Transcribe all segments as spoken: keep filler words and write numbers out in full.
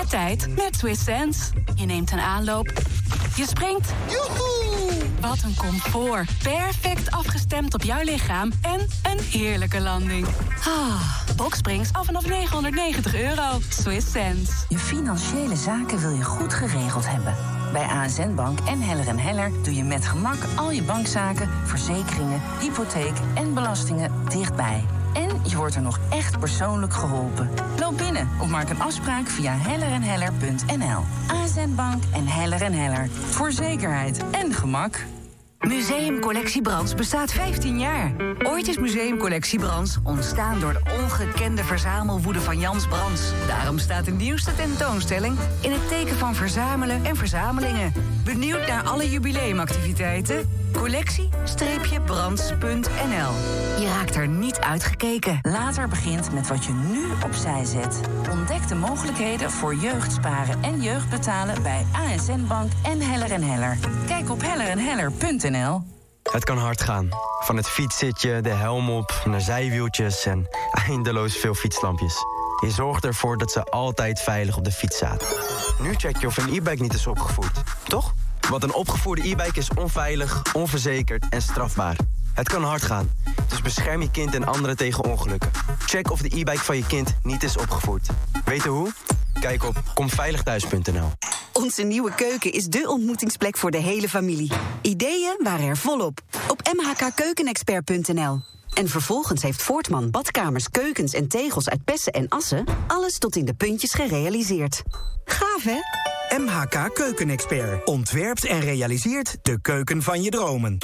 Bedtijd met Swiss Sense. Je neemt een aanloop. Je springt. Joehoe! Wat een comfort. Perfect afgestemd op jouw lichaam. En een heerlijke landing. Ah, Boxsprings af vanaf negenhonderdnegentig euro. Swiss Sense. Je financiële zaken wil je goed geregeld hebben. Bij A S N Bank en Heller en Heller doe je met gemak al je bankzaken, verzekeringen, hypotheek en belastingen dichtbij. En je wordt er nog echt persoonlijk geholpen. Loop binnen of maak een afspraak via heller en heller punt n l. A S N Bank en Heller en Heller. Voor zekerheid en gemak. Museumcollectie Brands bestaat vijftien jaar. Ooit is Museumcollectie Brands ontstaan door de ongekende verzamelwoede van Jans Brands. Daarom staat de nieuwste tentoonstelling in het teken van verzamelen en verzamelingen. Benieuwd naar alle jubileumactiviteiten? collectie brands punt n l. Je raakt er niet uitgekeken. Later begint met wat je nu opzij zet. Ontdek de mogelijkheden voor jeugdsparen en jeugdbetalen bij A S N Bank en Heller en Heller. Kijk op heller en heller punt n l. Het kan hard gaan. Van het fietszitje, de helm op, naar zijwieltjes en eindeloos veel fietslampjes. Je zorgt ervoor dat ze altijd veilig op de fiets zaten. Nu check je of een e-bike niet is opgevoerd, toch? Want een opgevoerde e-bike is onveilig, onverzekerd en strafbaar. Het kan hard gaan, dus bescherm je kind en anderen tegen ongelukken. Check of de e-bike van je kind niet is opgevoerd. Weten hoe? Kijk op kom veilig thuis punt n l. Onze nieuwe keuken is dé ontmoetingsplek voor de hele familie. Ideeën waren er volop. Op m h k keukenexpert punt n l. En vervolgens heeft Voortman badkamers, keukens en tegels uit Pessen en Assen alles tot in de puntjes gerealiseerd. Gaaf, hè? M H K Keukenexpert ontwerpt en realiseert de keuken van je dromen.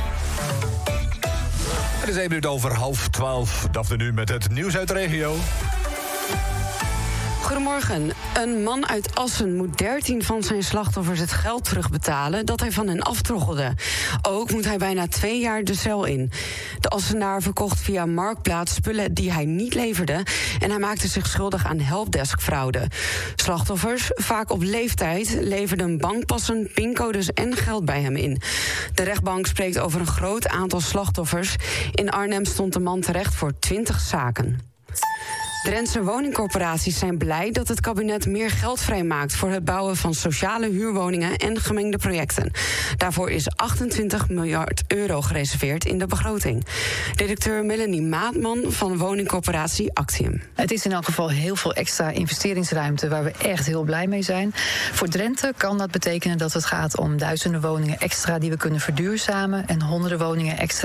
Het is één minuut over half twaalf. Daphne nu met het nieuws uit de regio. Goedemorgen. Een man uit Assen moet dertien van zijn slachtoffers het geld terugbetalen dat hij van hen aftroggelde. Ook moet hij bijna twee jaar de cel in. De Assenaar verkocht via Marktplaats spullen die hij niet leverde en hij maakte zich schuldig aan helpdeskfraude. Slachtoffers, vaak op leeftijd, leverden bankpassen, pincodes en geld bij hem in. De rechtbank spreekt over een groot aantal slachtoffers. In Arnhem stond de man terecht voor twintig zaken. Drentse woningcorporaties zijn blij dat het kabinet meer geld vrijmaakt voor het bouwen van sociale huurwoningen en gemengde projecten. Daarvoor is achtentwintig miljard euro gereserveerd in de begroting. Directeur Melanie Maatman van woningcorporatie Actium. Het is in elk geval heel veel extra investeringsruimte waar we echt heel blij mee zijn. Voor Drenthe kan dat betekenen dat het gaat om duizenden woningen extra die we kunnen verduurzamen en honderden woningen extra